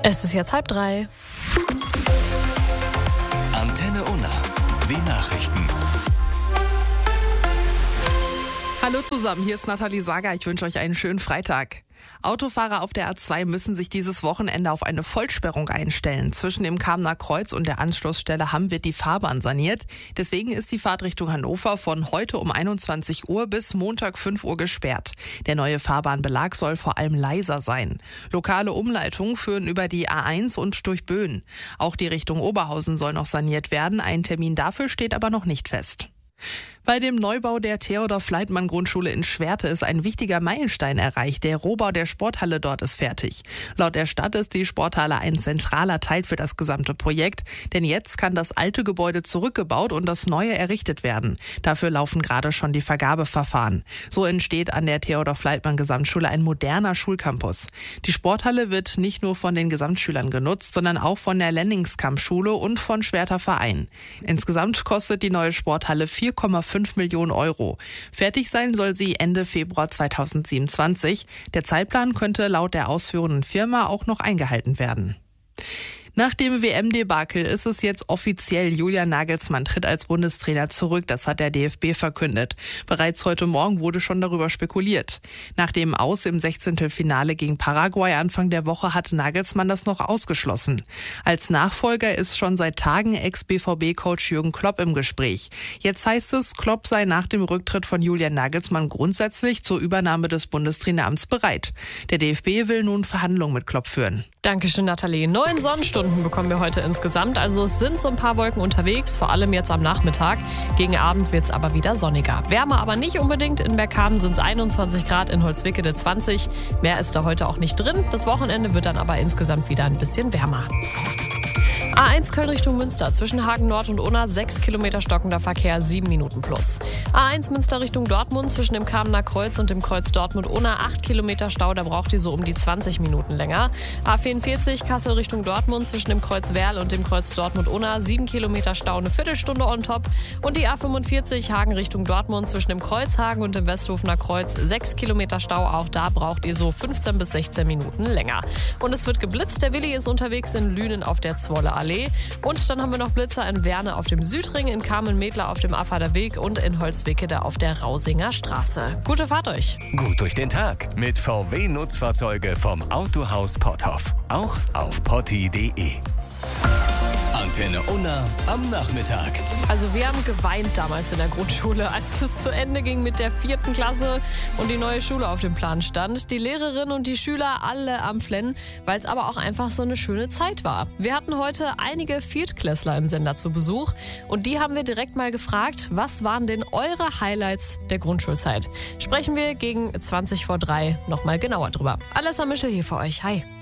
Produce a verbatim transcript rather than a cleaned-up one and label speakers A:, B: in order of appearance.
A: Es ist jetzt halb drei.
B: Antenne Unna, die Nachrichten.
C: Hallo zusammen, hier ist Nathalie Sager. Ich wünsche euch einen schönen Freitag. Autofahrer auf der A zwei müssen sich dieses Wochenende auf eine Vollsperrung einstellen. Zwischen dem Kamener Kreuz und der Anschlussstelle Hamm wird die Fahrbahn saniert. Deswegen ist die Fahrt Richtung Hannover von heute um einundzwanzig Uhr bis Montag fünf Uhr gesperrt. Der neue Fahrbahnbelag soll vor allem leiser sein. Lokale Umleitungen führen über die A eins und durch Böen. Auch die Richtung Oberhausen soll noch saniert werden. Ein Termin dafür steht aber noch nicht fest. Bei dem Neubau der Theodor-Fleitmann-Grundschule in Schwerte ist ein wichtiger Meilenstein erreicht. Der Rohbau der Sporthalle dort ist fertig. Laut der Stadt ist die Sporthalle ein zentraler Teil für das gesamte Projekt. Denn jetzt kann das alte Gebäude zurückgebaut und das neue errichtet werden. Dafür laufen gerade schon die Vergabeverfahren. So entsteht an der Theodor-Fleitmann-Gesamtschule ein moderner Schulcampus. Die Sporthalle wird nicht nur von den Gesamtschülern genutzt, sondern auch von der Lenningskamp-Schule und von Schwerter Verein. Insgesamt kostet die neue Sporthalle vier Komma fünf Millionen Euro. Fertig sein soll sie Ende Februar zweitausendsiebenundzwanzig. Der Zeitplan könnte laut der ausführenden Firma auch noch eingehalten werden. Nach dem W M-Debakel ist es jetzt offiziell. Julian Nagelsmann tritt als Bundestrainer zurück. Das hat der D F B verkündet. Bereits heute Morgen wurde schon darüber spekuliert. Nach dem Aus im Sechzehntelfinale gegen Paraguay Anfang der Woche hatte Nagelsmann das noch ausgeschlossen. Als Nachfolger ist schon seit Tagen Ex-B V B-Coach Jürgen Klopp im Gespräch. Jetzt heißt es, Klopp sei nach dem Rücktritt von Julian Nagelsmann grundsätzlich zur Übernahme des Bundestraineramts bereit. Der D F B will nun Verhandlungen mit Klopp führen.
A: Dankeschön, Nathalie. Neun Sonnenstunden bekommen wir heute insgesamt. Also es sind so ein paar Wolken unterwegs, vor allem jetzt am Nachmittag. Gegen Abend wird es aber wieder sonniger. Wärmer aber nicht unbedingt. In Bergkamen sind es einundzwanzig Grad, in Holzwickede zwanzig. Mehr ist da heute auch nicht drin. Das Wochenende wird dann aber insgesamt wieder ein bisschen wärmer. A eins Köln Richtung Münster, zwischen Hagen Nord und Unna, sechs Kilometer stockender Verkehr, sieben Minuten plus. A eins Münster Richtung Dortmund, zwischen dem Kamener Kreuz und dem Kreuz Dortmund-Unna, acht Kilometer Stau, da braucht ihr so um die zwanzig Minuten länger. A vierundvierzig Kassel Richtung Dortmund, zwischen dem Kreuz Werl und dem Kreuz Dortmund-Unna, sieben Kilometer Stau, eine Viertelstunde on top. Und die A fünfundvierzig Hagen Richtung Dortmund, zwischen dem Kreuz Hagen und dem Westhofener Kreuz, sechs Kilometer Stau, auch da braucht ihr so fünfzehn bis sechzehn Minuten länger. Und es wird geblitzt, der Willi ist unterwegs in Lünen auf der Zwolle Allee. Und dann haben wir noch Blitzer in Werne auf dem Südring, in Kamen-Medler auf dem Affader Weg und in Holzwickede auf der Rausinger Straße. Gute Fahrt euch!
B: Gut durch den Tag mit V W-Nutzfahrzeuge vom Autohaus Potthoff. Auch auf potti punkt de. Antenne Unna am Nachmittag.
A: Also wir haben geweint damals in der Grundschule, als es zu Ende ging mit der vierten Klasse und die neue Schule auf dem Plan stand. Die Lehrerinnen und die Schüler alle am Flennen, weil es aber auch einfach so eine schöne Zeit war. Wir hatten heute einige Viertklässler im Sender zu Besuch und die haben wir direkt mal gefragt, was waren denn eure Highlights der Grundschulzeit? Sprechen wir gegen zwanzig vor drei nochmal genauer drüber. Alessa Mischel hier für euch. Hi.